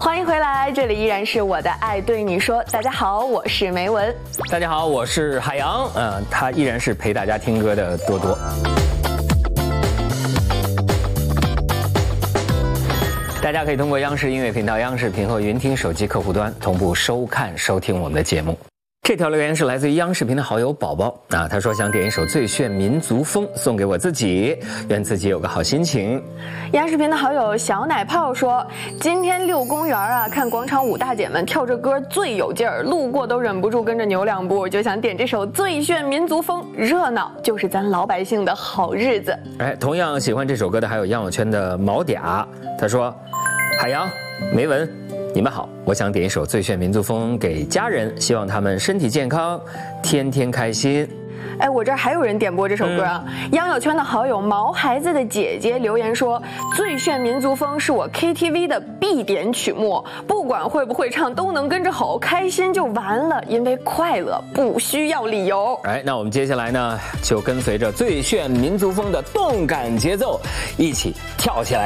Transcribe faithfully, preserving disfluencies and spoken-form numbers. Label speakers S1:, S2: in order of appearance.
S1: 欢迎回来，这里依然是我的爱对你说。大家好，我是梅文。
S2: 大家好，我是海洋。嗯、呃，他依然是陪大家听歌的多多。大家可以通过央视音乐频道、央视频和云听手机客户端同步收看、收听我们的节目。这条留言是来自于央视频的好友宝宝啊，他说想点一首《最炫民族风》送给我自己，愿自己有个好心情。
S1: 央视频的好友小奶泡说，今天遛公园啊，看广场舞大姐们跳着歌最有劲儿，路过都忍不住跟着扭两步，就想点这首《最炫民族风》，热闹就是咱老百姓的好日子。
S2: 哎，同样喜欢这首歌的还有杨友圈的毛嗲，他说，海洋、梅文，你们好，我想点一首《最炫民族风》给家人，希望他们身体健康，天天开心。
S1: 哎，我这儿还有人点播这首歌啊！嗯、央友圈的好友毛孩子的姐姐留言说，《最炫民族风》是我 K T V 的必点曲目，不管会不会唱都能跟着吼，开心就完了，因为快乐不需要理由。
S2: 哎，那我们接下来呢，就跟随着《最炫民族风》的动感节奏，一起跳起来。